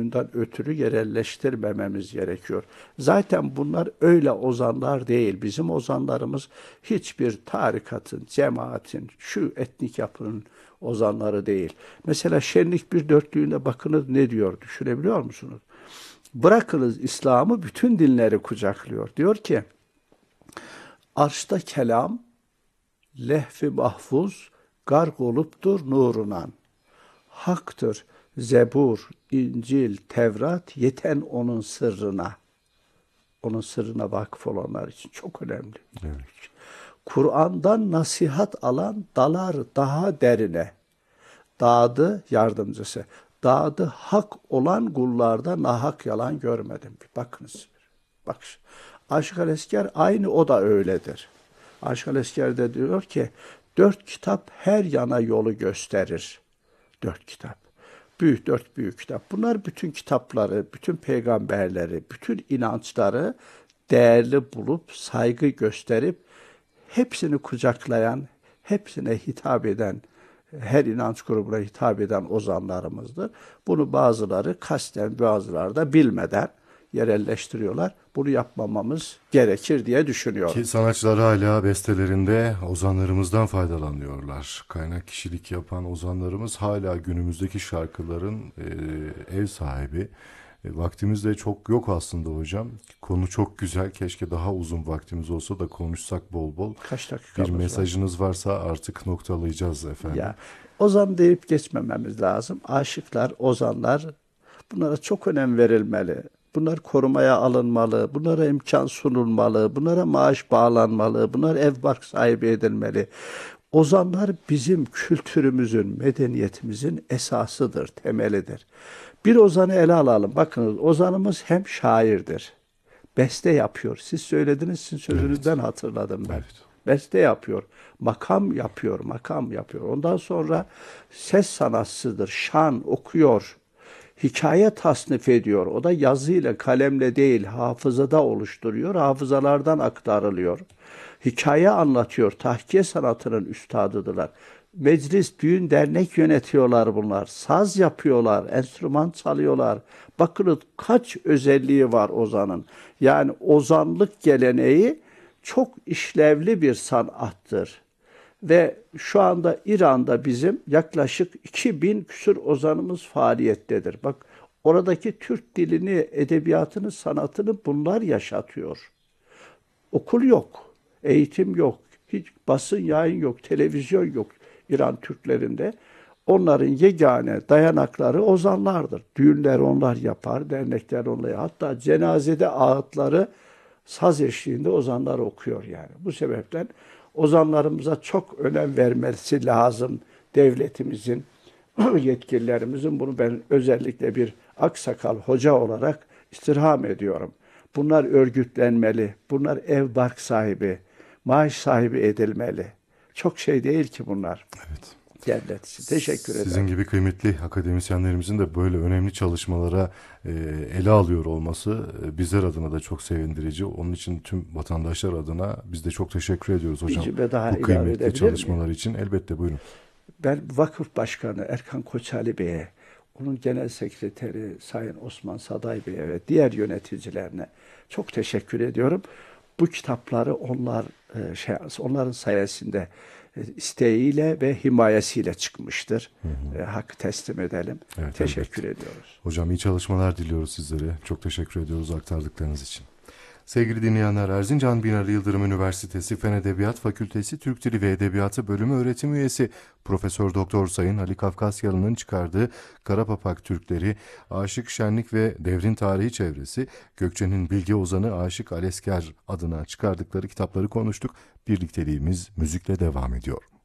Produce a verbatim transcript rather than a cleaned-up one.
boyundan ötürü yerelleştirmememiz gerekiyor. Zaten bunlar öyle ozanlar değil. Bizim ozanlarımız hiçbir tarikatın, cemaatin, şu etnik yapının ozanları değil. Mesela Şenlik bir dörtlüğünde bakınız ne diyor, düşünebiliyor musunuz? Bırakınız İslam'ı, bütün dinleri kucaklıyor. Diyor ki, arşta kelam, lehf-i mahfuz, garg oluptur nurunan. Haktır Zebur, İncil, Tevrat yeten onun sırrına. Onun sırrına vakıf olanlar için çok önemli. Evet. Kur'an'dan nasihat alan dalar daha derine. Dağdı yardımcısı. Dağdı hak olan kullarda nahak yalan görmedim. Bir bakınız. Bak. Aşık Alesker aynı, o da öyledir. Aşık Alesker de diyor ki, dört kitap her yana yolu gösterir. Dört kitap. Büyük, dört büyük kitap. Bunlar bütün kitapları, bütün peygamberleri, bütün inançları değerli bulup, saygı gösterip, hepsini kucaklayan, hepsine hitap eden, her inanç grubuna hitap eden ozanlarımızdır. Bunu bazıları kasten, bazıları da bilmeden yerelleştiriyorlar. Bunu yapmamamız gerekir diye düşünüyorum. Ki sanatçılar hala bestelerinde ozanlarımızdan faydalanıyorlar. Kaynak kişilik yapan ozanlarımız hala günümüzdeki şarkıların e, ev sahibi. E, vaktimiz de çok yok aslında hocam. Konu çok güzel. Keşke daha uzun vaktimiz olsa da konuşsak bol bol. Kaç dakikamız Bir var? mesajınız varsa artık noktalayacağız efendim. Ya, ozan deyip geçmememiz lazım. Aşıklar, ozanlar, bunlara çok önem verilmeli. Bunlar korumaya alınmalı, bunlara imkan sunulmalı, bunlara maaş bağlanmalı, bunlar ev bark sahibi edilmeli. Ozanlar bizim kültürümüzün, medeniyetimizin esasıdır, temelidir. Bir ozanı ele alalım. Bakınız, ozanımız hem şairdir, beste yapıyor. Siz söylediniz, sizin sözünüzden evet. hatırladım ben. Evet. Beste yapıyor, makam yapıyor, makam yapıyor. Ondan sonra ses sanatçıdır, şan okuyor. Hikaye tasnif ediyor. O da yazıyla, kalemle değil, hafızada oluşturuyor. Hafızalardan aktarılıyor. Hikaye anlatıyor. Tahkiye sanatının üstadıdırlar. Meclis, düğün, dernek yönetiyorlar bunlar. Saz yapıyorlar, enstrüman çalıyorlar. Bakın kaç özelliği var ozanın. Yani ozanlık geleneği çok işlevli bir sanattır. Ve şu anda İran'da bizim yaklaşık iki bin küsur ozanımız faaliyettedir. Bak, oradaki Türk dilini, edebiyatını, sanatını bunlar yaşatıyor. Okul yok, eğitim yok, hiç basın yayın yok, televizyon yok İran Türklerinde. Onların yegane dayanakları ozanlardır. Düğünler onlar yapar, dernekler onlar yapar. Hatta cenazede ağıtları saz eşliğinde ozanlar okuyor yani. Bu sebepten ozanlarımıza çok önem vermesi lazım devletimizin, yetkililerimizin. Bunu ben özellikle bir aksakal hoca olarak istirham ediyorum. Bunlar örgütlenmeli, bunlar ev bark sahibi, maaş sahibi edilmeli. Çok şey değil ki bunlar. Evet. Devlet için. Teşekkür ederim. Sizin gibi kıymetli akademisyenlerimizin de böyle önemli çalışmalara e, ele alıyor olması e, bizler adına da çok sevindirici. Onun için tüm vatandaşlar adına biz de çok teşekkür ediyoruz hocam. Daha bu kıymetli çalışmalar miyim? için. Elbette, buyurun. Ben Vakıf Başkanı Erkan Koçali Bey'e, onun Genel Sekreteri Sayın Osman Saday Bey'e ve diğer yöneticilerine çok teşekkür ediyorum. Bu kitapları onlar şey, onların sayesinde isteğiyle ve himayesiyle çıkmıştır. Hı hı. E, hakkı teslim edelim. Evet, teşekkür evet. ediyoruz. Hocam iyi çalışmalar diliyoruz sizlere. Çok teşekkür ediyoruz aktardıklarınız için. Sevgili dinleyenler, Erzincan Binali Yıldırım Üniversitesi Fen Edebiyat Fakültesi Türk Dili ve Edebiyatı Bölümü öğretim üyesi Profesör Doktor Sayın Ali Kafkasyalı'nın çıkardığı Karapapak Türkleri, Aşık Şenlik ve Devrin Tarihi Çevresi, Gökçe'nin Bilge Ozanı Aşık Alesker adına çıkardıkları kitapları konuştuk. Birlikteliğimiz müzikle devam ediyor.